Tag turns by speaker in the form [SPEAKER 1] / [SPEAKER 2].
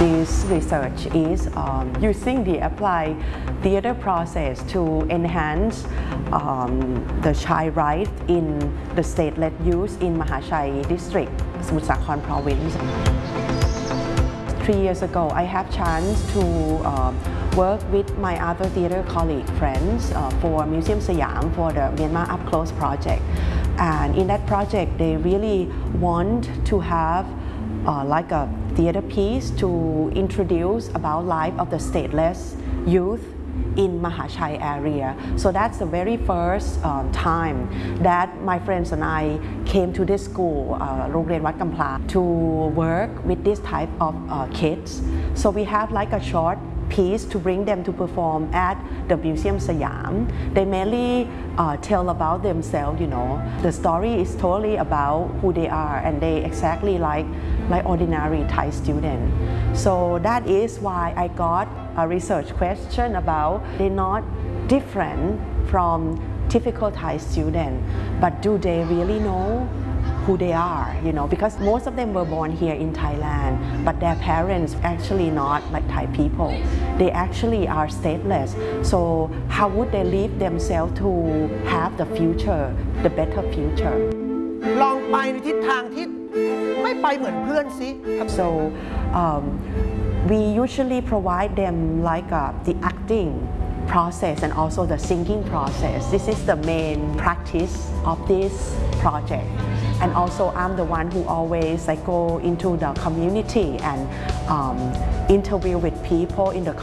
[SPEAKER 1] This research is using the applied theater process to enhance the child rights in the state-led youth in Mahachai district, Samut Sakhon province. 3 years ago, I have chance to work with my other theater colleague friends for Museum Siam for the Myanmar Up Close project. And in that project, they really want to have like a theater piece to introduce about life of the stateless youth in Mahachai area. So that's the very first time that my friends and I came to this school, โรงเรียนวัดกำพร้า to work with this type of kids. So we have like a short piece to bring them to perform at the Museum Siam. They mainly tell about themselves, you know. The story is totally about who they are, and they exactly like ordinary Thai student. So that is why I got a research question about they're not different from typical Thai student, but do they really know who they are, you know, because most of them were born here in Thailand, but their parents actually not like Thai people. They actually are stateless. So how would they leave themselves to have the future, the better future?
[SPEAKER 2] ลองไปในทิศทางที่ไม่ไปเหมือนเพื่อนสิ
[SPEAKER 1] So we usually provide them like the acting process and also the singing process. This is the main practice of this project. And also I'm the one who always go into the community and interview with people in the